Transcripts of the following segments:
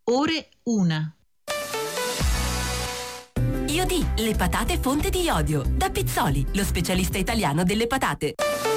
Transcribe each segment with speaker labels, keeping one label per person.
Speaker 1: ore 1.
Speaker 2: Iodi, le patate fonte di iodio. Da Pizzoli, lo specialista italiano delle patate.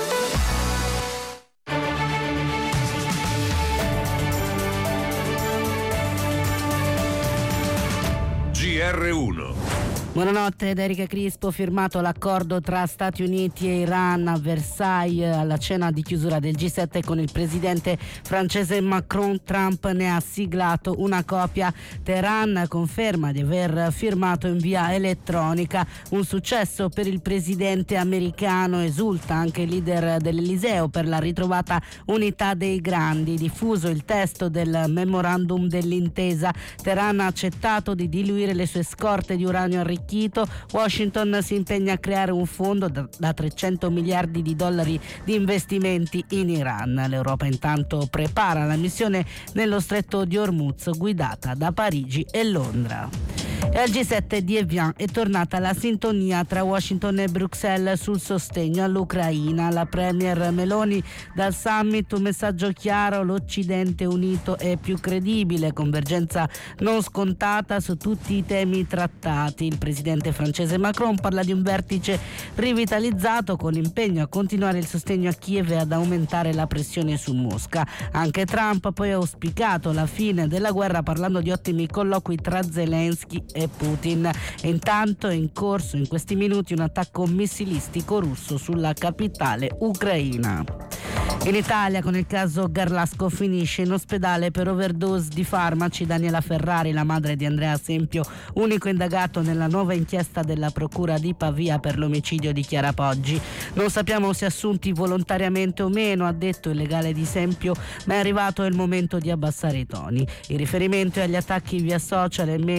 Speaker 3: GR1.
Speaker 4: Buonanotte da Erika Crispo. Firmato l'accordo tra Stati Uniti e Iran a Versailles alla cena di chiusura del G7 con il presidente francese Macron. Trump ne ha siglato una copia. Teheran conferma di aver firmato in via elettronica, un successo per il presidente americano. Esulta anche il leader dell'Eliseo per la ritrovata unità dei grandi. Diffuso il testo del memorandum dell'intesa. Teheran ha accettato di diluire le sue scorte di uranio arricchito. Washington si impegna a creare un fondo da 300 miliardi di dollari di investimenti in Iran. L'Europa intanto prepara la missione nello stretto di Hormuz guidata da Parigi e Londra. E al G7 di Evian è tornata la sintonia tra Washington e Bruxelles sul sostegno all'Ucraina. La premier Meloni dal summit un messaggio chiaro: l'Occidente unito è più credibile, convergenza non scontata su tutti i temi trattati. Il presidente francese Macron parla di un vertice rivitalizzato con impegno a continuare il sostegno a Kiev e ad aumentare la pressione su Mosca. Anche Trump poi ha auspicato la fine della guerra parlando di ottimi colloqui tra Zelensky e Putin. E intanto è in corso in questi minuti un attacco missilistico russo sulla capitale ucraina. In Italia, con il caso Garlasco, finisce in ospedale per overdose di farmaci Daniela Ferrari, la madre di Andrea Sempio, unico indagato nella nuova inchiesta della procura di Pavia per l'omicidio di Chiara Poggi. Non sappiamo se assunti volontariamente o meno, ha detto il legale di Sempio, ma è arrivato il momento di abbassare i toni. Il riferimento è agli attacchi via social e